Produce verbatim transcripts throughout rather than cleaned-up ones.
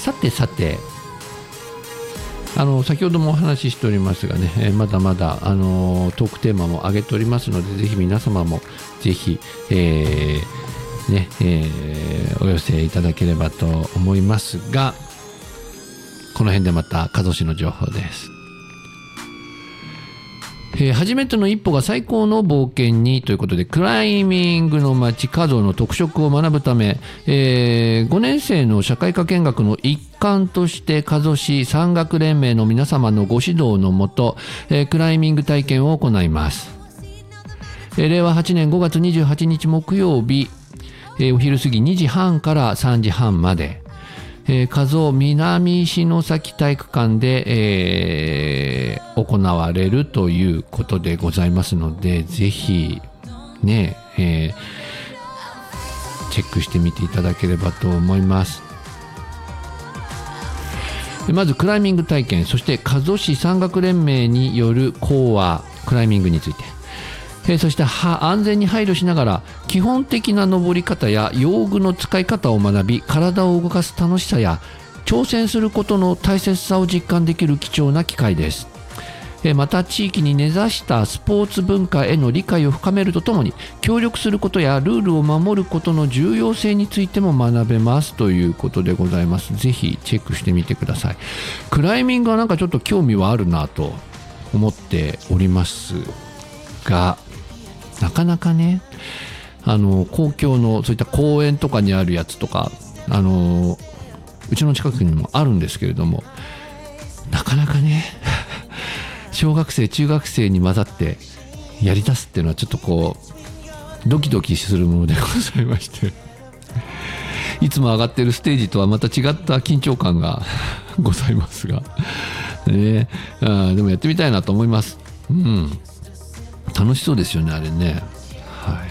さてさて、あの先ほどもお話ししておりますがね、えー、まだまだあのトークテーマも上げておりますので、ぜひ皆様もぜひ、えーねえー、お寄せいただければと思いますが、この辺でまた加須市の情報です。えー、初めての一歩が最高の冒険にということで、クライミングの街加須の特色を学ぶため、えー、ごねん生の社会科見学の一環として加須市山岳連盟の皆様のご指導のもと、えー、クライミング体験を行います。えー、れいわはちねんごがつにじゅうはちにち木曜日、えー、お昼過ぎにじはんからさんじはんまで、えー、加須南篠崎体育館で、えー、行われるということでございますので、ぜひね、えー、チェックしてみていただければと思います。まずクライミング体験、そして加須市山岳連盟による講話、クライミングについて、えー、そして安全に配慮しながら基本的な登り方や用具の使い方を学び、体を動かす楽しさや挑戦することの大切さを実感できる貴重な機会です。えー、また地域に根ざしたスポーツ文化への理解を深めるとともに、協力することやルールを守ることの重要性についても学べますということでございます。ぜひチェックしてみてください。クライミングはなんかちょっと興味はあるなと思っておりますが、なかなかね、あの公共のそういった公園とかにあるやつとか、あのうちの近くにもあるんですけれども、なかなかね小学生中学生に混ざってやりだすっていうのはちょっとこうドキドキするものでございまして、いつも上がってるステージとはまた違った緊張感がございますが、ね、あでもやってみたいなと思います。うん、楽しそうですよね、あれね。はい。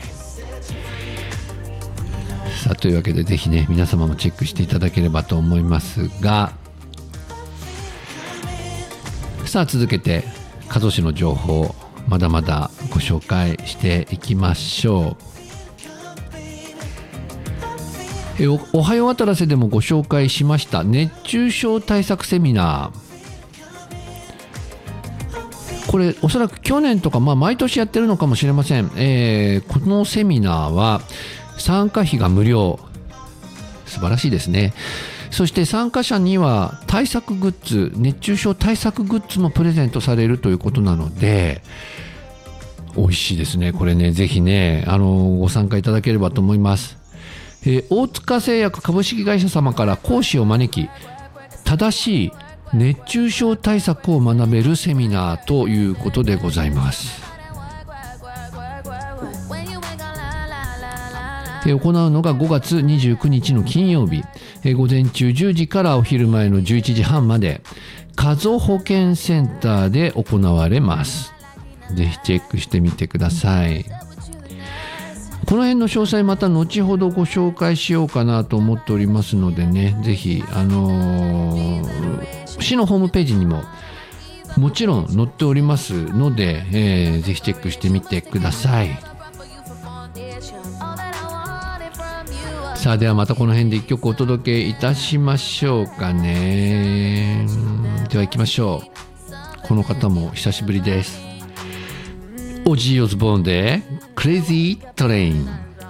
さあ、というわけでぜひね、皆様もチェックしていただければと思いますが、さあ続けて加須市の情報、まだまだご紹介していきましょう。え お, おはようわたらせでもご紹介しました熱中症対策セミナー、これおそらく去年とか、まあ、毎年やってるのかもしれません。えー、このセミナーは参加費が無料、素晴らしいですね。そして参加者には対策グッズ、熱中症対策グッズもプレゼントされるということなので、美味しいですね。これね、ぜひね、あのご参加いただければと思います。えー、大塚製薬株式会社様から講師を招き、正しい熱中症対策を学べるセミナーということでございます。行うのがごがつにじゅうくにちの金曜日、午前中じゅうじからお昼前のじゅういちじはんまで加須保健センターで行われます。ぜひチェックしてみてください。この辺の詳細また後ほどご紹介しようかなと思っておりますのでね、ぜひあのー、市のホームページにももちろん載っておりますので、えー、ぜひチェックしてみてください。さあ、ではまたこの辺で一曲お届けいたしましょうかね。では行きましょう。この方も久しぶりです。オジー・オズボーンで Crazy Train。